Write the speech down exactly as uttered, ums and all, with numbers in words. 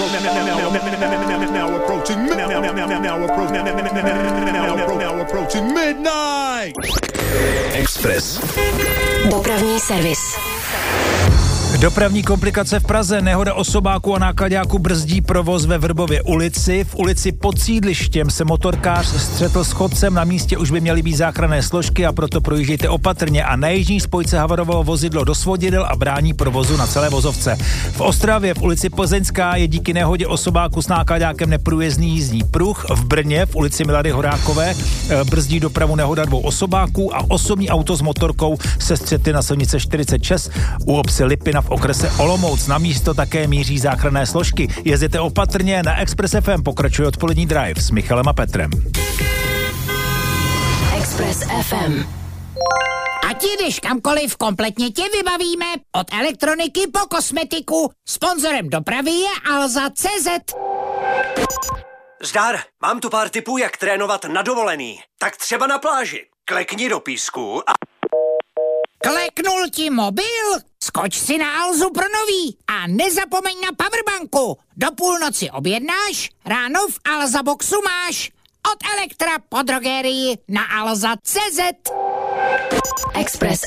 now approaching now approaching midnight. Express. Dopravní servis. Dopravní komplikace v Praze. Nehoda osobáku a náklaďáku brzdí provoz ve Vrbově ulici. V ulici pod sídlištěm se motorkář střetl s chodcem. Na místě už by měly být záchranné složky a proto projíždějte opatrně. A na jižní spojce havarovalo vozidlo do svodidel a brání provozu na celé vozovce. V Ostravě v ulici Plzeňská je díky nehodě osobáku s náklaďákem neprůjezdný jízdní pruh. V Brně v ulici Milady Horákové brzdí dopravu nehoda dvou osobáků a osobní auto s motorkou se střetly na silnice čtyřicet šest u obce Lipina v okrese Olomouc. Na místo také míří záchranné složky. Jezděte opatrně, na Express F M pokračuje odpolední drive s Michalem a Petrem. Express F M. Ať jdeš kamkoliv, kompletně tě vybavíme. Od elektroniky po kosmetiku. Sponzorem dopravy je Alza tečka cé zet. Zdar, mám tu pár tipů, jak trénovat na dovolený. Tak třeba na pláži. Klekni do písku a... Kleknul ti mobil? Skoč si na Alzu pro nový a nezapomeň na powerbanku. Do půlnoci objednáš, ráno v Alza boxu máš. Od Elektra po drogerii na alza tečka cé zet. Express